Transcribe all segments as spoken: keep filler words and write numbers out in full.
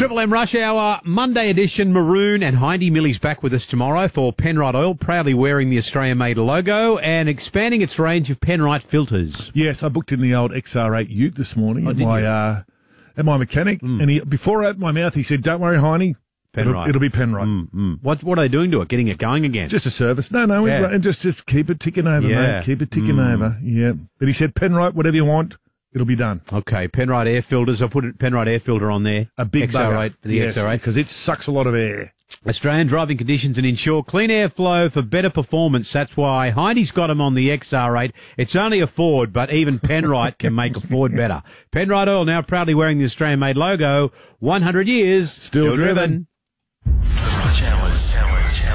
Triple M Rush Hour, Monday edition, Maroon, and Hindy Millie's back with us tomorrow for Penrite Oil, proudly wearing the Australian-made logo and expanding its range of Penrite filters. Yes, I booked in the old X R eight Ute this morning Oh, at, did my, you? uh, at my mechanic, Mm. and he, before I opened my mouth, he said, "Don't worry, Hindy, it'll, Penrite. it'll be Penrite." Mm, mm. What, what are they doing to it? Getting it going again? Just a service. No, no, Yeah. and just, just keep it ticking over, Yeah. mate. Keep it ticking Mm. over. Yeah. But he said, "Penrite, whatever you want, it'll be done." Okay, Penrite air filters. I'll put a Penrite air filter on there. A big X R eight bugger. for the Yes, X R eight. because it sucks a lot of air. Australian driving conditions and ensure clean airflow for better performance. That's why Hindy's got him on the X R eight. It's only a Ford, but even Penrite can make a Ford better. Penrite Oil now proudly wearing the Australian-made logo. one hundred years. Still driven. The Rush Hours. Hours.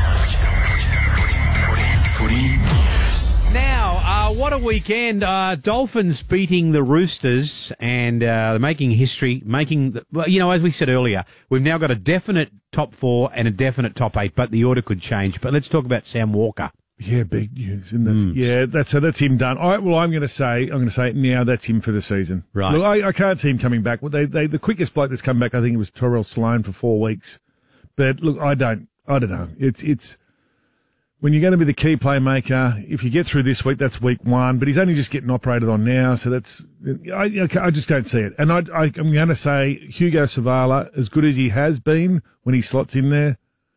Hours. Footy News. Now, uh, what a weekend. Uh, Dolphins beating the Roosters and uh, making history, making, the, well, you know, as we said earlier, we've now got a definite top four and a definite top eight, but the order could change. But let's talk about Sam Walker. Yeah, big news, isn't it? Mm. Yeah, that's so that's him done. I, well, I'm going to say, I'm going to say now that's him for the season. Right. Look, I, I can't see him coming back. Well, they, they, the quickest bloke that's come back, I think it was Terrell Sloan for four weeks. But look, I don't, I don't know. It's, it's when you're going to be the key playmaker. If you get through this week, that's week one. But he's only just getting operated on now, so that's I, I just don't see it. And I, I, I'm going to say Hugo Savala, as good as he has been when he slots in there,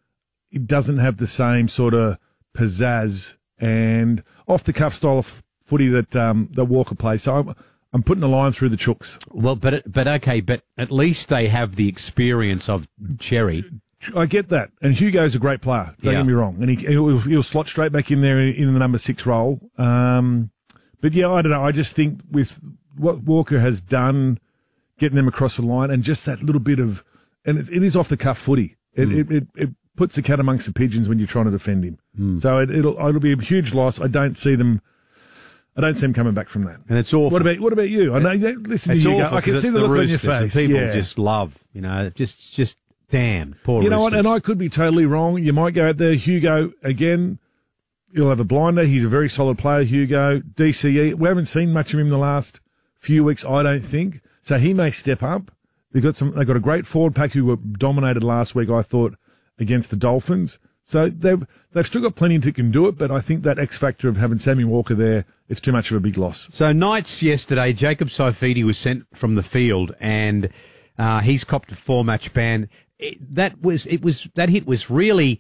he doesn't have the same sort of pizzazz and off-the-cuff style of footy that um, that Walker plays. So I'm, I'm putting a line through the Chooks. Well, but it- but okay, but at least they have the experience of Cherry. I get that. And Hugo's a great player, don't Yeah. get me wrong. And he, he'll, he'll slot straight back in there in the number six role. Um, but, yeah, I don't know. I just think with what Walker has done, getting them across the line, and just that little bit of – and it, it is off-the-cuff footy. It, Mm. it, it, it puts the cat amongst the pigeons when you're trying to defend him. Mm. So it, it'll it'll be a huge loss. I don't see them – I don't see him coming back from that. And it's awful. What about what about you? I know. yeah, Listen It's to you. Go. awful I can 'cause see it's the look on your Roosters and face. people yeah. just love, you know, just, just damn, poor You know what? Roosters. And I could be totally wrong. You might go out there, Hugo, again, he'll have a blinder. He's a very solid player, Hugo. D C E, we haven't seen much of him the last few weeks, I don't think. So he may step up. They've got some, they've got a great forward pack who were dominated last week, I thought, against the Dolphins. So they've, they've still got plenty that can do it, but I think that X factor of having Sammy Walker there, it's too much of a big loss. So Knights yesterday, Jacob Saifidi was sent from the field, and uh, he's copped a four-match ban. It, that was it was that hit was really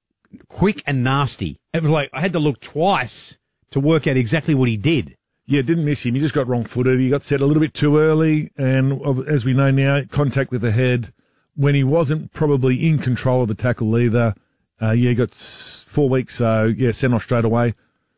quick and nasty. It was like I had to look twice to work out exactly what he did. Yeah, didn't miss him. He just got wrong-footed. He got set a little bit too early, and of- as we know now, contact with the head when he wasn't probably in control of the tackle either. Uh, yeah, got s- four weeks, so yeah, sent off straight away.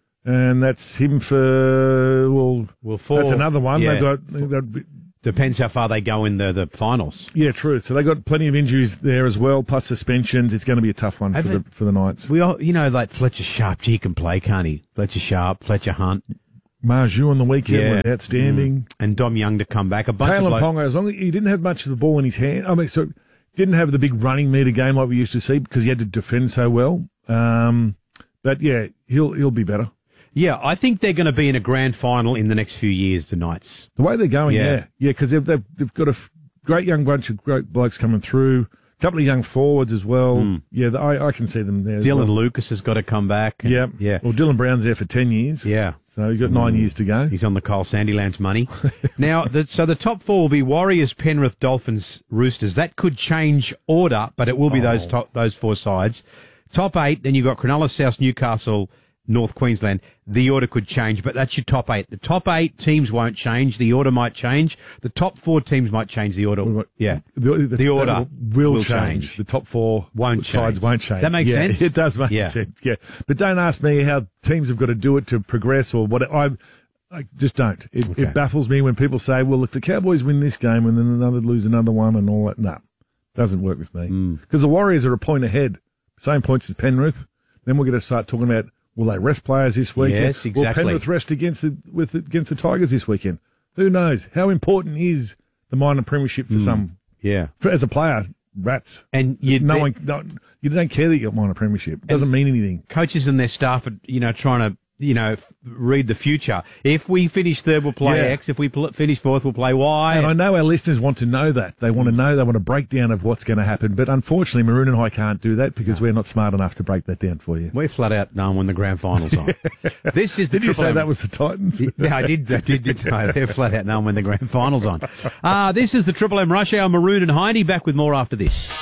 And that's him for, well, Well, four, that's another one. yeah. They've got, they've got, Depends how far they go in the, the finals. yeah, true. So they got plenty of injuries there as well, plus suspensions. It's going to be a tough one for Have the, it- for the Knights. We all, you know, like Fletcher Sharp, he can play, can't he? Fletcher Sharp, Fletcher Hunt, Marju on the weekend Yeah. was outstanding. and Dom Young to come back. A bunch Kalen of blokes. Ponga, as long as he didn't have much of the ball in his hand, I mean, so didn't have the big running meter game like we used to see because he had to defend so well. Um, but yeah, he'll he'll be better. Yeah, I think they're going to be in a grand final in the next few years, the Knights. The way they're going, Yeah. yeah, yeah, because they've, they've they've got a f- great young bunch of great blokes coming through. A couple of young forwards as well. Mm. Yeah, the, I I can see them there. as Dylan well. Lucas has got to come back. and- Yeah, yeah, Well, Dylan Brown's there for ten years. yeah. So he's got nine years to go. He's on the Cole Sandylands money. Now, the, so the top four will be Warriors, Penrith, Dolphins, Roosters. That could change order, but it will be those Oh. top those four sides. Top eight, then you've got Cronulla, South, Newcastle, North Queensland. The order could change, but that's your top eight. The top eight teams won't change. The order might change. The top four teams might change the order. Yeah. The, The order will, will change. change. The top four Won't sides change. won't change. That makes Yeah, sense? It does make Yeah. sense. Yeah, but don't ask me how teams have got to do it to progress or what. I, I just don't. It, Okay. it baffles me when people say, "Well, if the Cowboys win this game and then another lose another one and all that." No, doesn't work with me because the Warriors are a point ahead, same points as Penrith. Then we're going to start talking about will they rest players this weekend? Yes, Will exactly. Penrith rest against the with against the Tigers this weekend? Who knows? How important is the minor premiership for some? Yeah. For, as a player, rats. And you No one, no, you don't care that you got minor premiership. It doesn't mean anything. coaches and their staff are, you know, trying to, you know, f- read the future. If we finish third, we'll play Yeah. X. If we pl- finish fourth, we'll play Y. And I know our listeners want to know that. They want to know, they want a breakdown of what's going to happen. But unfortunately, Maroon and High can't do that because we're not smart enough to break that down for you. We're flat out knowing when the grand final's on. This is the Did you Triple say M. that was the Titans? Yeah, I did. I did. did know. They're flat out knowing when the grand final's on. Uh, this is the Triple M Rush Hour. Maroon and Heidi back with more after this.